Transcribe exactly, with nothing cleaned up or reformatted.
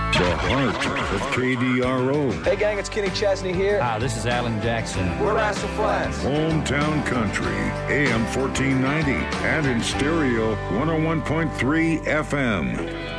The heart of K D R O. Hey gang, it's Kenny Chesney here. Hi, this is Alan Jackson. We're Rasta Flats. Hometown Country, A M fourteen ninety, and in stereo, one oh one point three F M.